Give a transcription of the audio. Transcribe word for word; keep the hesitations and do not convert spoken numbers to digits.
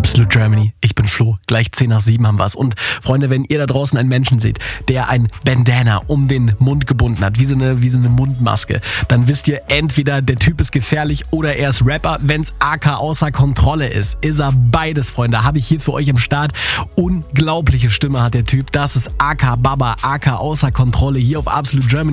Absolute Germany. Ich bin Flo. Gleich zehn nach sieben haben wir's. Und Freunde, wenn ihr da draußen einen Menschen seht, der ein Bandana um den Mund gebunden hat, wie so eine, wie so eine Mundmaske, dann wisst ihr, entweder der Typ ist gefährlich oder er ist Rapper. Wenn's A K außer Kontrolle ist, ist er beides, Freunde. Habe ich hier für euch im Start. Unglaubliche Stimme hat der Typ. Das ist A K Baba, A K außer Kontrolle hier auf Absolute Germany.